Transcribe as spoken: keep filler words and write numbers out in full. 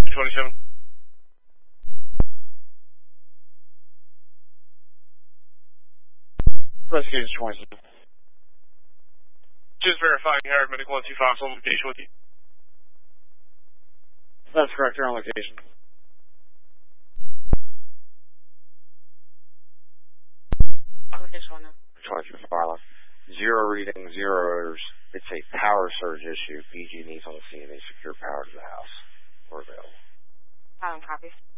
twenty-seven. Investigators twenty-seven. Just verifying Howard Medical one two five on location with you. That's correct, you're on location. Location one. twenty-two Farland. Zero reading, zero orders. It's a power surge issue. P G needs on the scene. They secure power to the house. We're available. Um, copy.